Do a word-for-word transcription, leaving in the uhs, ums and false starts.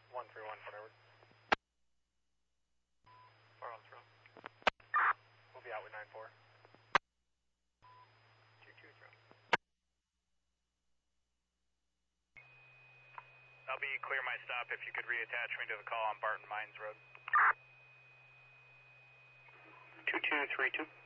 one three one, forward. four on through. We'll be out with nine four. two two through. I'll be clear my stop if you could reattach me to the call on Barton Mines Road. two two three two.